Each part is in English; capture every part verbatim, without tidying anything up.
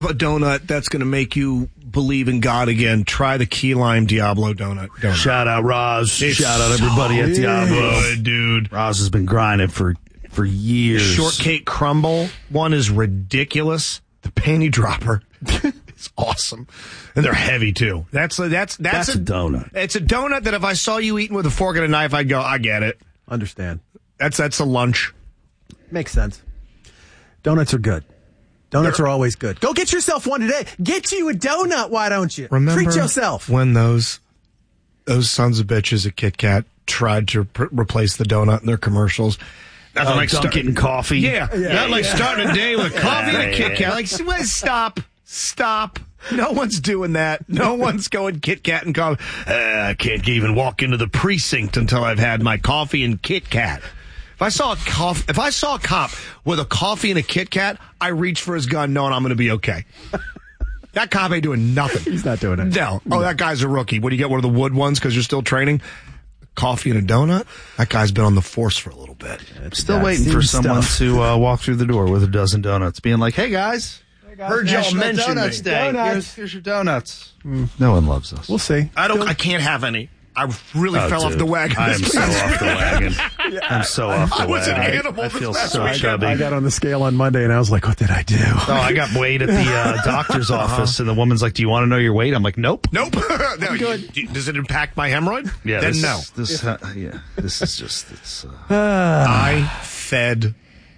a donut that's going to make you believe in God again, try the key lime Diablo donut. donut. Shout out Roz. It's Shout out everybody so at Diablo. Good, dude. Roz has been grinding for, for years. Shortcake crumble one is ridiculous. The panty dropper is awesome. And they're heavy, too. That's a, that's, that's, That's a, a donut. It's a donut that if I saw you eating with a fork and a knife, I'd go, I get it. Understand. That's that's a lunch. Makes sense. Donuts are good. Donuts They're, are always good. Go get yourself one today. Get you a donut, why don't you? Remember Treat yourself. When those those sons of bitches at Kit Kat tried to pr- replace the donut in their commercials? Nothing uh, like Dunkin' start- coffee. Yeah, yeah not yeah. like starting a day with coffee and a Kit Kat. Like, stop, stop. No one's doing that. No one's going Kit Kat and coffee. Uh, I can't even walk into the precinct until I've had my coffee and Kit Kat. If I saw a cof- if I saw a cop with a coffee and a Kit Kat, I reach for his gun knowing I'm going to be okay. That cop ain't doing nothing. He's not doing it. No. Oh, that guy's a rookie. What do you get? One of the wood ones because you're still training? Coffee and a donut? That guy's been on the force for a little bit. I'm still waiting for someone stuff. to uh, walk through the door with a dozen donuts, being like, hey, guys. Hey guys Heard y'all mention Donuts me. Day. Donuts. Here's, here's your donuts. Mm. No one loves us. We'll see. I don't. I can't have any. I really oh, fell dude. off the wagon. I am so off the wagon. yeah. I'm so off the I was wagon. An animal I feel so I chubby. got, I got on the scale on Monday, and I was like, what did I do? Oh, I got weighed at the uh, doctor's office, and the woman's like, do you want to know your weight? I'm like, nope. Nope. no, good. You, does it impact my hemorrhoid? Yeah. Then this, no. This, uh, yeah. This is just, it's... Uh... I fed,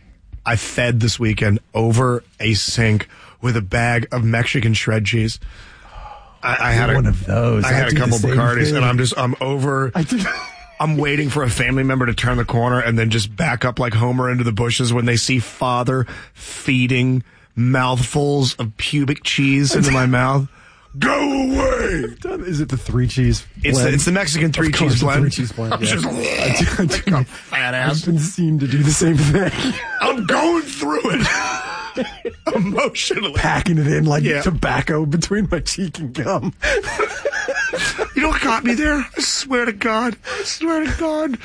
I fed this weekend over a sink with a bag of Mexican shred cheese. I, I had a, one of those. I had I a couple Bacardis, thing. and I'm just I'm over. I do. I'm waiting for a family member to turn the corner and then just back up like Homer into the bushes when they see father feeding mouthfuls of pubic cheese into my mouth. Go away! Is it the three cheese blend? It's the, it's the Mexican three of cheese blend. Three cheese blend. I'm Yeah. just I do, I do. like a fat ass. I've been seen to do the same thing. I'm going through it. Emotionally. Packing it in like yeah. tobacco between my cheek and gum. You know what got me there? I swear to God. I swear to God.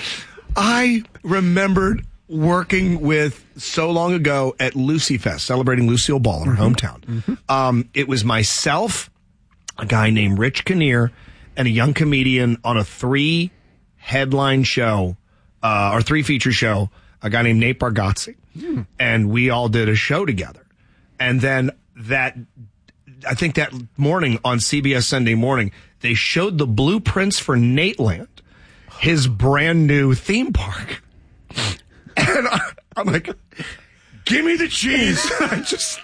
I remembered working with so long ago at Lucy Fest, celebrating Lucille Ball in her mm-hmm. hometown. Mm-hmm. Um, it was myself, a guy named Rich Kinnear, and a young comedian on a three headline show, uh, or three feature show, a guy named Nate Bargatze. Mm. And we all did a show together. And then that, I think that morning on C B S Sunday Morning, they showed the blueprints for Nateland, his brand new theme park. And I, I'm like, give me the cheese. I just,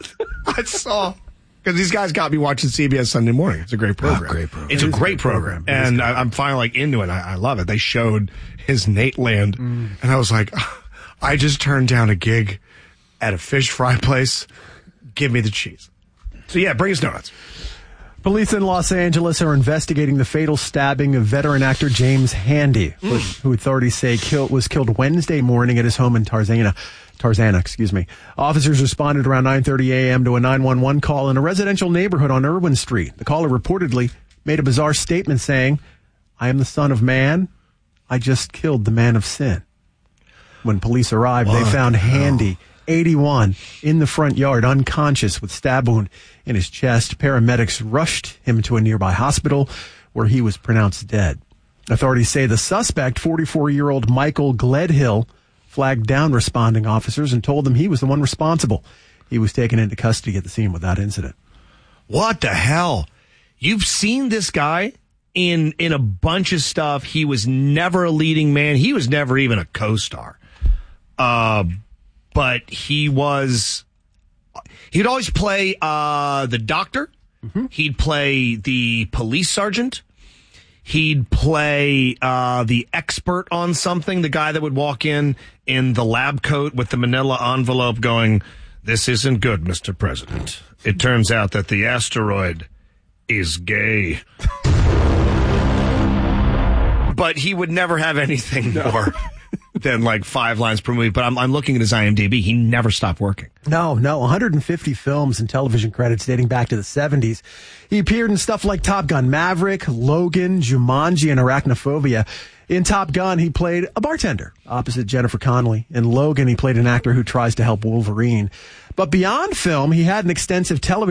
I saw, because these guys got me watching C B S Sunday Morning. It's a great program. Oh, great program. It's it a great program. program. And I, I'm finally like into it. I, I love it. They showed his Nateland. Mm. And I was like, I just turned down a gig at a fish fry place. Give me the cheese. So yeah, bring us donuts. Police in Los Angeles are investigating the fatal stabbing of veteran actor James Handy, mm. who authorities say kill, was killed Wednesday morning at his home in Tarzana. Tarzana, excuse me. Officers responded around nine thirty a.m. to a nine one one call in a residential neighborhood on Irwin Street. The caller reportedly made a bizarre statement saying, I am the son of man. I just killed the man of sin. When police arrived, what? They found Handy, eighty-one, in the front yard, unconscious with stab wound in his chest. Paramedics rushed him to a nearby hospital where he was pronounced dead. Authorities say the suspect, forty-four-year-old Michael Gledhill, flagged down responding officers and told them he was the one responsible. He was taken into custody at the scene without incident. What the hell? You've seen this guy in in a bunch of stuff. He was never a leading man. He was never even a co-star. Uh, but he was, he'd always play uh, the doctor. Mm-hmm. He'd play the police sergeant. He'd play uh, the expert on something, the guy that would walk in in the lab coat with the manila envelope going, this isn't good, Mister President. It turns out that the asteroid is gay. But he would never have anything no. more than like five lines per movie, but I'm, I'm looking at his I M D B. He never stopped working. No, no, one hundred fifty films and television credits dating back to the seventies. He appeared in stuff like Top Gun Maverick, Logan, Jumanji, and Arachnophobia. In Top Gun, he played a bartender opposite Jennifer Connelly. In Logan, he played an actor who tries to help Wolverine. But beyond film, he had an extensive television